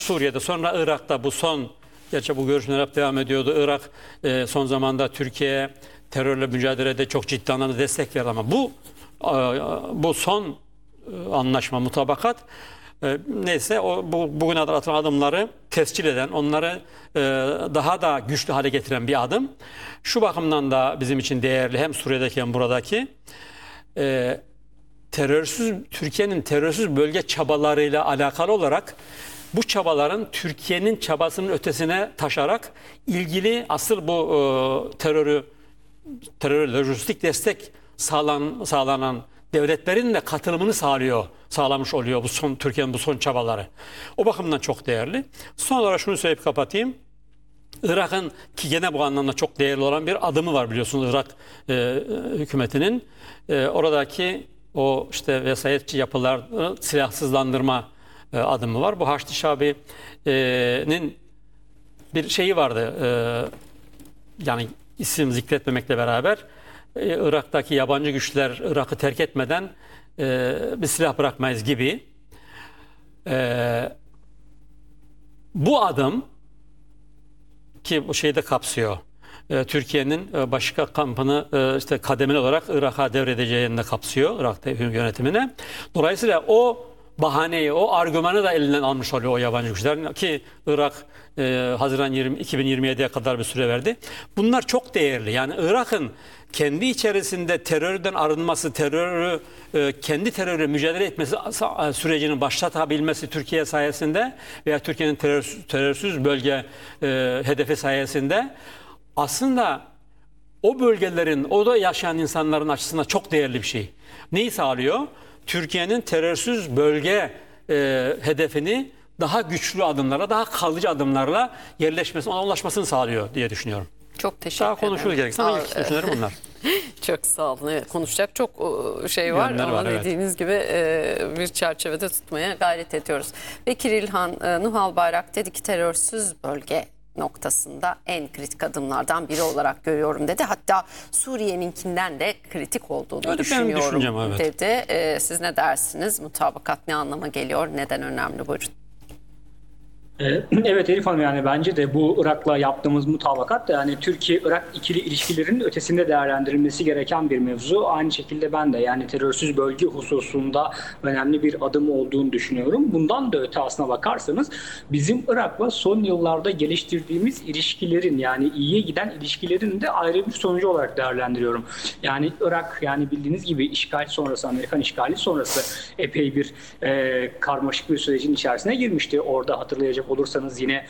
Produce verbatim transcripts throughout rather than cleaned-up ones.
Suriye'de, sonra Irak'ta bu son, gerçi bu görüşmeler hep devam ediyordu. Irak e, son zamanda Türkiye'ye terörle mücadelede çok ciddi anlamda destek verdi ama bu e, bu son e, anlaşma, mutabakat e, neyse o bu, bugüne kadar atılan adımları tescil eden, onları e, daha da güçlü hale getiren bir adım. Şu bakımdan da bizim için değerli, hem Suriye'deki hem buradaki e, terörsüz Türkiye'nin terörsüz bölge çabalarıyla alakalı olarak bu çabaların Türkiye'nin çabasının ötesine taşarak ilgili asıl bu e, terörü terör lojistik destek sağlan, sağlanan devletlerin de katılımını sağlıyor, sağlamış oluyor bu son Türkiye'nin bu son çabaları. O bakımdan çok değerli. Son olarak şunu söyleyip kapatayım. Irak'ın, ki gene bu anlamda çok değerli olan bir adımı var biliyorsunuz Irak e, hükümetinin. E, oradaki o işte vesayetçi yapılar silahsızlandırma e, adımı var. Bu Haçlı Şabi'nin bir şeyi vardı. E, yani isim zikretmemekle beraber e, Irak'taki yabancı güçler Irak'ı terk etmeden e, bir silah bırakmayız gibi. E, bu adım, ki bu şeyi de kapsıyor. E, Türkiye'nin e, başka kampını e, işte kademeli olarak Irak'a devredeceğini de kapsıyor, Irak yönetimine. Dolayısıyla o bahaneyi, o argümanı da elinden almış oluyor o yabancı güçler, ki Irak e, Haziran yirmi, iki bin yirmi yediye kadar bir süre verdi. Bunlar çok değerli. Yani Irak'ın kendi içerisinde terörden arınması, terörü e, kendi terörle mücadele etmesi sürecini başlatabilmesi Türkiye sayesinde veya Türkiye'nin terör, terörsüz bölge e, hedefi sayesinde aslında o bölgelerin, orada yaşayan insanların açısından çok değerli bir şey. Neyi sağlıyor? Türkiye'nin terörsüz bölge e, hedefini daha güçlü adımlarla, daha kalıcı adımlarla yerleşmesine, ona ulaşmasını sağlıyor diye düşünüyorum. Çok teşekkür ederim. Daha konuşuruz gerekirse ama ilk düşüncelerim bunlar. Çok sağ olun. Evet, konuşacak çok şey var Yönler ama var, evet. dediğiniz gibi bir çerçevede tutmaya gayret ediyoruz. Bekir İlhan Nuhal Bayrak dedi ki terörsüz bölge noktasında en kritik adımlardan biri olarak görüyorum dedi. Hatta Suriye'ninkinden de kritik olduğunu Öyle düşünüyorum evet. dedi. Ee, siz ne dersiniz? Mutabakat ne anlama geliyor? Neden önemli? Buyurun. Evet Elif Hanım, yani bence de bu Irak'la yaptığımız mutabakat da yani Türkiye-Irak ikili ilişkilerinin ötesinde değerlendirilmesi gereken bir mevzu. Aynı şekilde ben de yani terörsüz bölge hususunda önemli bir adım olduğunu düşünüyorum. Bundan da öte aslına bakarsanız bizim Irak'la son yıllarda geliştirdiğimiz ilişkilerin, yani iyiye giden ilişkilerin de ayrı bir sonucu olarak değerlendiriyorum. Yani Irak, yani bildiğiniz gibi işgal sonrası, Amerikan işgali sonrası epey bir e, karmaşık bir sürecin içerisine girmişti. Orada hatırlayacak olursanız yine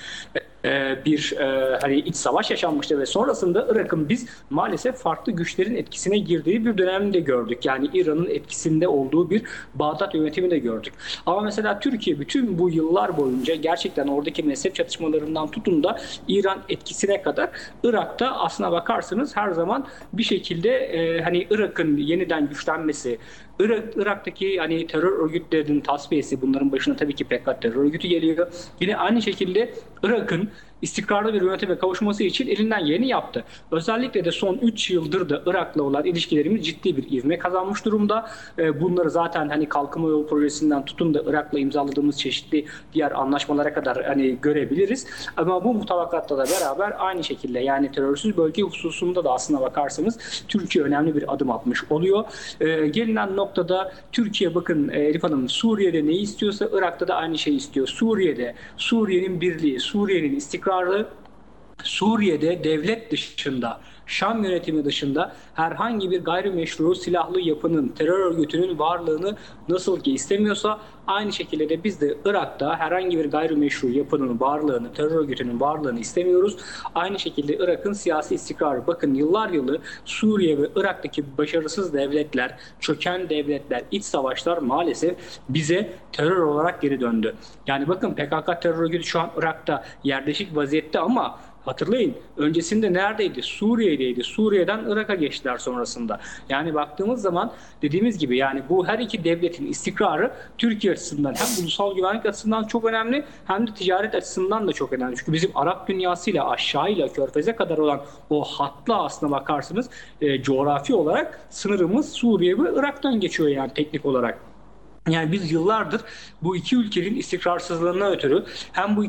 e, bir e, hani iç savaş yaşanmıştı ve sonrasında Irak'ın biz maalesef farklı güçlerin etkisine girdiği bir dönemde gördük. Yani İran'ın etkisinde olduğu bir Bağdat yönetimi de gördük. Ama mesela Türkiye bütün bu yıllar boyunca gerçekten oradaki mezhep çatışmalarından tutun da İran etkisine kadar Irak'ta aslına bakarsanız her zaman bir şekilde e, hani Irak'ın yeniden güçlenmesi, Irak, Irak'taki hani terör örgütlerinin tasfiyesi, bunların başına tabii ki P K K terör örgütü geliyor. Yine aynı şekilde Irak'ın istikrarlı bir yönetime kavuşması için elinden geleni yaptı. Özellikle de son üç yıldır da Irak'la olan ilişkilerimiz ciddi bir ivme kazanmış durumda. Bunları zaten hani Kalkınma Yolu projesinden tutun da Irak'la imzaladığımız çeşitli diğer anlaşmalara kadar hani görebiliriz. Ama bu mutabakatla da beraber aynı şekilde yani terörsüz bölge hususunda da aslına bakarsanız Türkiye önemli bir adım atmış oluyor. Gelinen noktada Türkiye, bakın Elif Hanım, Suriye'de neyi istiyorsa Irak'ta da aynı şeyi istiyor. Suriye'de Suriye'nin birliği, Suriye'nin istikrarı, Suriye'de devlet dışında, Şam yönetimi dışında herhangi bir gayrimeşru silahlı yapının, terör örgütünün varlığını nasıl ki istemiyorsa aynı şekilde de biz de Irak'ta herhangi bir gayrimeşru yapının varlığını, terör örgütünün varlığını istemiyoruz. Aynı şekilde Irak'ın siyasi istikrarı. Bakın yıllar yılı Suriye ve Irak'taki başarısız devletler, çöken devletler, iç savaşlar maalesef bize terör olarak geri döndü. Yani bakın P K K terör örgütü şu an Irak'ta yerleşik vaziyette ama hatırlayın, öncesinde neredeydi? Suriye'deydi. Suriye'den Irak'a geçtiler sonrasında. Yani baktığımız zaman dediğimiz gibi yani bu her iki devletin istikrarı Türkiye açısından hem ulusal güvenlik açısından çok önemli hem de ticaret açısından da çok önemli. Çünkü bizim Arap dünyasıyla aşağıyla Körfez'e kadar olan o hatla aslına bakarsınız e, coğrafi olarak sınırımız Suriye ve Irak'tan geçiyor yani teknik olarak. Yani biz yıllardır bu iki ülkenin istikrarsızlığına ötürü hem bu